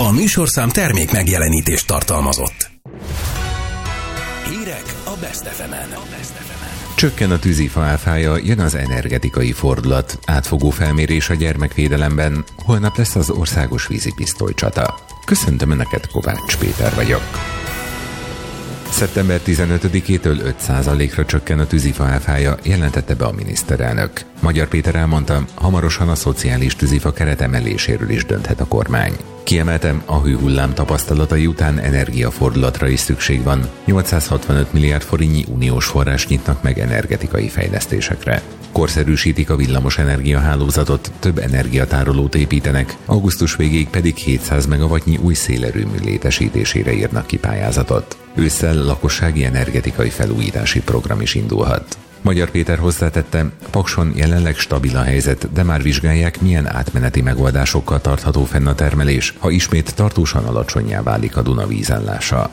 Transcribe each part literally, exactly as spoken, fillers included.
A műsorszám termék megjelenítést tartalmazott. Hírek a Best ef emen. Csökken a tűzifa áfája, jön az energetikai fordulat, átfogó felmérés a gyermekvédelemben, holnap lesz az országos vízipisztolycsata. Köszöntöm Önöket, Kovács Péter vagyok. szeptember tizenötödikétől öt százalékra csökken a tűzifa áfája, jelentette be a miniszterelnök. Magyar Péter elmondta, hamarosan a szociális tűzifa keretemeléséről is dönthet a kormány. Kiemeltem, a hőhullám tapasztalatai után energiafordulatra is szükség van. nyolcszázhatvanöt milliárd forintnyi uniós forrás nyitnak meg energetikai fejlesztésekre. Korszerűsítik a villamos energiahálózatot, több energiatárolót építenek, augusztus végéig pedig hétszáz megawattnyi új szélerőmű létesítésére írnak ki pályázatot. Ősszel lakossági energetikai felújítási program is indulhat. Magyar Péter hozzátette, Pakson jelenleg stabil a helyzet, de már vizsgálják, milyen átmeneti megoldásokkal tartható fenn a termelés, ha ismét tartósan alacsonnyá válik a Duna vízállása.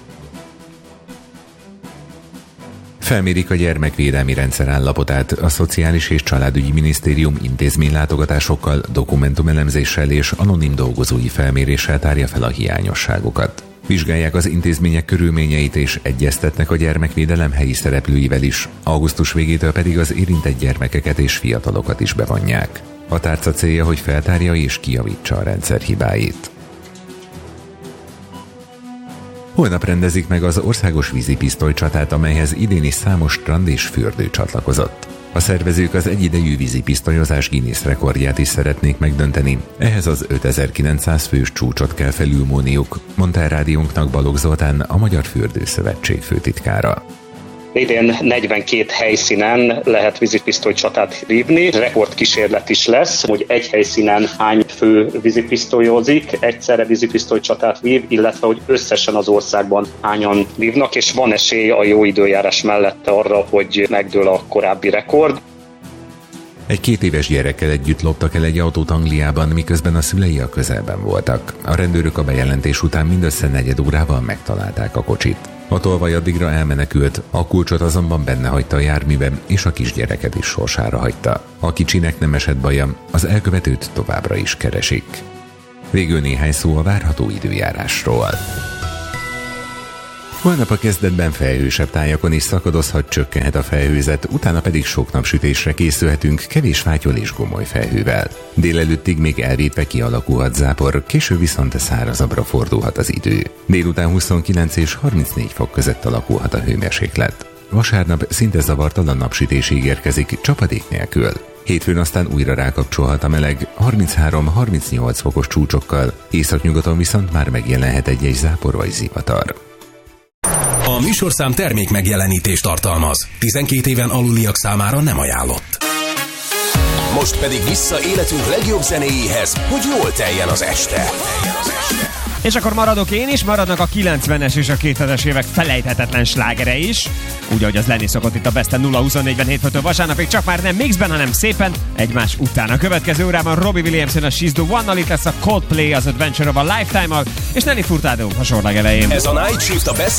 Felmérik a gyermekvédelmi rendszer állapotát, a Szociális és Családügyi Minisztérium intézménylátogatásokkal, dokumentumelemzéssel és anonim dolgozói felméréssel tárja fel a hiányosságokat. Vizsgálják az intézmények körülményeit és egyeztetnek a gyermekvédelem helyi szereplőivel is, augusztus végétől pedig az érintett gyermekeket és fiatalokat is bevonják. A tárca célja, hogy feltárja és kijavítsa a rendszer hibáit. Holnap rendezik meg az országos vízipisztolycsatát, amelyhez idén is számos strand és fürdő csatlakozott. A szervezők az egyidejű vízipisztolyozás Guinness rekordját is szeretnék megdönteni. Ehhez az ötezer-kilencszáz fős csúcsot kell felülmúlniuk, mondta el rádiónknak Balogh Zoltán, a Magyar Fürdőszövetség főtitkára. Idén negyvenkét helyszínen lehet vízipisztolycsatát vívni, rekordkísérlet is lesz, hogy egy helyszínen hány fő vízipisztolyozik, egyszerre vízipisztolycsatát vív, illetve hogy összesen az országban hányan vívnak, és van esély a jó időjárás mellett arra, hogy megdől a korábbi rekord. Egy két éves gyerekkel együtt loptak el egy autót Angliában, miközben a szülei a közelben voltak. A rendőrök a bejelentés után mindössze negyed órával megtalálták a kocsit. A tolvaj addigra elmenekült, a kulcsot azonban benne hagyta a járműben, és a kisgyereket is sorsára hagyta. A kicsinek nem esett baja, az elkövetőt továbbra is keresik. Végül néhány szó a várható időjárásról. Holnap a kezdetben felhősebb tájakon is szakadozhat, csökkenhet a felhőzet, utána pedig sok napsütésre készülhetünk, kevés fátyol és gomoly felhővel. Délelőttig még elvétve kialakulhat zápor, később viszont szárazabbra fordulhat az idő. Délután huszonkilenc és harmincnégy fok között alakulhat a hőmérséklet. Vasárnap szinte zavartalan napsütés ígérkezik, csapadék nélkül. Hétfőn aztán újra rákapcsolhat a meleg, harminchárom-harmincnyolc fokos csúcsokkal, északnyugaton viszont már megjelenhet egy-egy zápor vagy zivatar. A műsorszám termék megjelenítést tartalmaz. tizenkét éven aluliak számára nem ajánlott. Most pedig vissza életünk legjobb zenéjéhez, hogy jól teljen az este. És akkor maradok én is, maradnak a kilencvenes és a kétezres évek felejthetetlen slágere is. Úgy, ahogy az lenni szokott itt a Besten nulla huszonnégyben hétfőtől vasárnapig, csak már nem mixben, hanem szépen egymás után. A következő órában Robbie Williamson a She's the One-nal, itt lesz a Coldplay az Adventure of a Lifetime-mal, és Nelly Furtado a sorlag elején. Ez a Night Shift a Best